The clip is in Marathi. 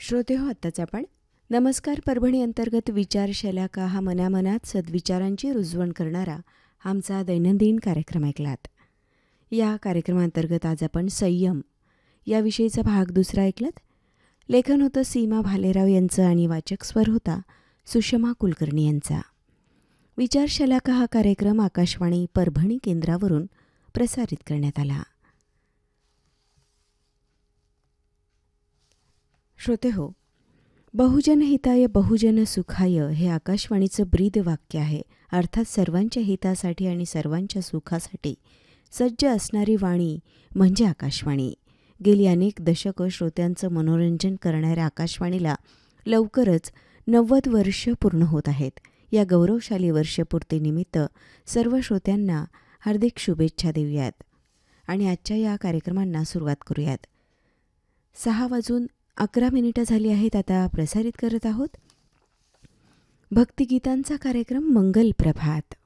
श्रोते हो, आत्ताच आपण नमस्कार परभणी अंतर्गत विचारशैला हा मनामनात सद्विचारांची रुजवण करणारा आमचा दैनंदिन कार्यक्रम ऐकलात. या कार्यक्रमांतर्गत आज आपण संयम याविषयीचा भाग दुसरा ऐकलात. लेखन होतं सीमा भालेराव यांचं आणि वाचक स्वर होता सुषमा कुलकर्णी यांचा. विचारशैला हा कार्यक्रम आकाशवाणी परभणी केंद्रावरून प्रसारित करण्यात आला. श्रोते हो, बहुजन हिताय बहुजन सुखाय हे आकाशवाणीचं ब्रीद वाक्य आहे. अर्थात सर्वांच्या हितासाठी आणि सर्वांच्या सुखासाठी सज्ज असणारी वाणी म्हणजे आकाशवाणी. गेली अनेक दशकं श्रोत्यांचं मनोरंजन करणाऱ्या आकाशवाणीला लवकरच 90 वर्ष पूर्ण होत आहेत. या गौरवशाली वर्षपूर्तीनिमित्त सर्व श्रोत्यांना हार्दिक शुभेच्छा देऊयात आणि आजच्या या कार्यक्रमांना सुरुवात करूयात. 6:11 झाली आहेत. आता प्रसारित करत आहोत भक्तिगीतांचा कार्यक्रम मंगल प्रभात.